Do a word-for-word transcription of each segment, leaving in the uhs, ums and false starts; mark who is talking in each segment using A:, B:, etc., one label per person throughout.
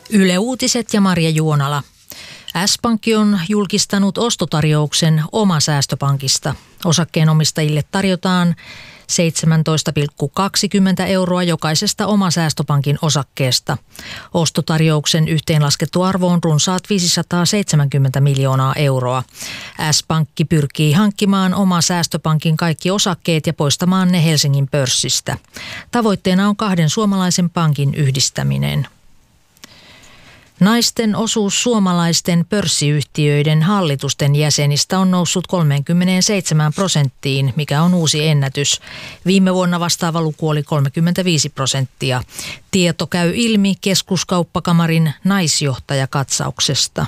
A: Yle Uutiset ja Marja Juonala. S-Pankki on julkistanut ostotarjouksen Oma säästöpankista. Osakkeenomistajille tarjotaan seitsemäntoista pilkku kaksikymmentä euroa jokaisesta Oma säästöpankin osakkeesta. Ostotarjouksen yhteenlaskettu arvo on runsaat viisisataaseitsemänkymmentä miljoonaa euroa. S-Pankki pyrkii hankkimaan Oma säästöpankin kaikki osakkeet ja poistamaan ne Helsingin pörssistä. Tavoitteena on kahden suomalaisen pankin yhdistäminen. Naisten osuus suomalaisten pörssiyhtiöiden hallitusten jäsenistä on noussut kolmekymmentäseitsemän prosenttiin, mikä on uusi ennätys. Viime vuonna vastaava luku oli kolmekymmentäviisi prosenttia. Tieto käy ilmi Keskuskauppakamarin naisjohtajakatsauksesta.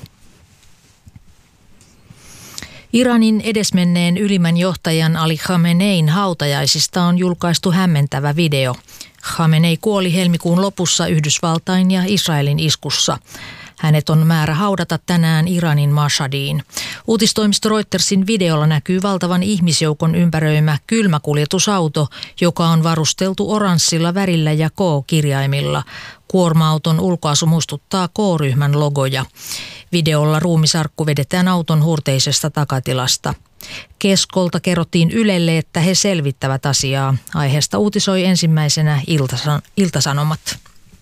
A: Iranin edesmenneen ylimmän johtajan Ali Khamenein hautajaisista on julkaistu hämmentävä video. Khamenei kuoli helmikuun lopussa Yhdysvaltain ja Israelin iskussa. Hänet on määrä haudata tänään Iranin Mashhadiin. Uutistoimisto Reutersin videolla näkyy valtavan ihmisjoukon ympäröimä kylmäkuljetusauto, joka on varusteltu oranssilla värillä ja K-kirjaimilla. Kuorma-auton ulkoasu muistuttaa K-ryhmän logoja. Videolla ruumisarkku vedetään auton hurteisesta takatilasta. Keskolta kerrottiin Ylelle, että he selvittävät asiaa. Aiheesta uutisoi ensimmäisenä Iltasan- Iltasanomat.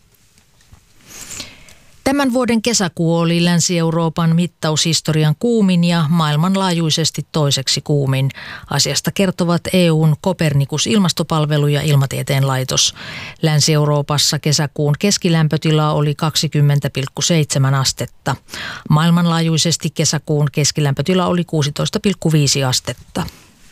A: Tämän vuoden kesäkuu oli Länsi-Euroopan mittaushistorian kuumin ja maailmanlaajuisesti toiseksi kuumin. Asiasta kertovat E U:n Copernicus-ilmastopalvelu ja Ilmatieteen laitos. Länsi-Euroopassa kesäkuun keskilämpötila oli kaksikymmentä pilkku seitsemän astetta. Maailmanlaajuisesti kesäkuun keskilämpötila oli kuusitoista pilkku viisi astetta.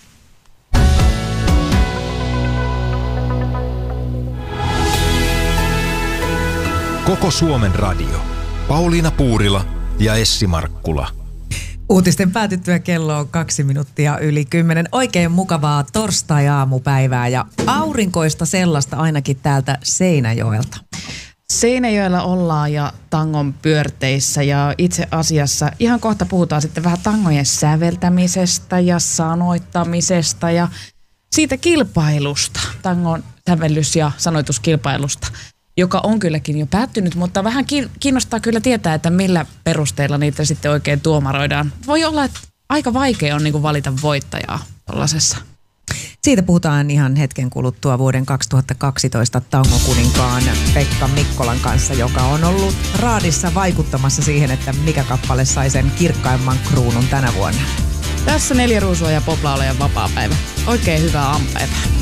B: Koko Suomen radio. Pauliina Puurila ja Essi Markkula.
C: Uutisten päätyttyä kello on kaksi minuuttia yli kymmenen. Oikein mukavaa torstai-aamupäivää ja aurinkoista sellaista ainakin täältä Seinäjoelta.
D: Seinäjoella ollaan ja tangon pyörteissä ja itse asiassa ihan kohta puhutaan sitten vähän tangojen säveltämisestä ja sanoittamisesta ja siitä kilpailusta, tangon sävellys- ja sanoituskilpailusta, joka on kylläkin jo päättynyt, mutta vähän kiinnostaa kyllä tietää, että millä perusteilla niitä sitten oikein tuomaroidaan. Voi olla, että aika vaikea on niin kuin valita voittajaa tuollaisessa.
C: Siitä puhutaan ihan hetken kuluttua vuoden kaksituhattakaksitoista tangokuninkaan Pekka Mikkolan kanssa, joka on ollut raadissa vaikuttamassa siihen, että mikä kappale sai sen kirkkaimman kruunun tänä vuonna.
D: Tässä neljä ruusua ja poplaulajan vapaapäivä. Oikein hyvää aamupäivää.